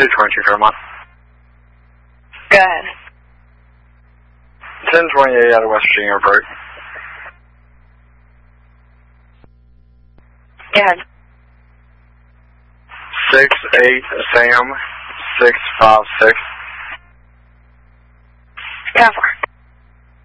222 Fairmont. Go ahead. 1028 out of West Virginia Airport. Go ahead. 68 Sam 656. Go for it.